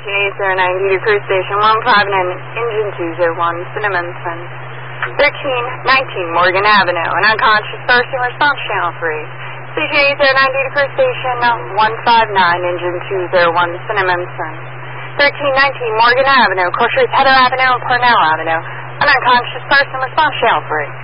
Station 8090 to Crew Station 159, Engine 201, Cinnamonson. 1319 Morgan Avenue, an unconscious person, response channel 3. Station 8090 to Crew Station 159, Engine 201, Cinnamonson. 1319 Morgan Avenue, Corshreys, Heather Avenue, and Cornell Avenue, an unconscious person, response channel 3.